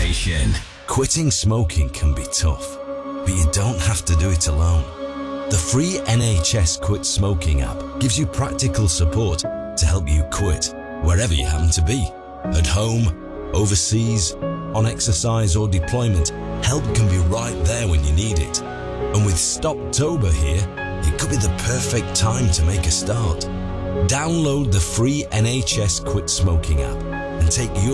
inspiration. Quitting smoking can be tough, but you don't have to do it alone. The free NHS Quit Smoking app gives you practical support to help you quit wherever you happen to be. At home, overseas, on exercise or deployment, help can be right there when you need it. And with Stoptober here, it could be the perfect time to make a start. Download the free NHS Quit Smoking app and take your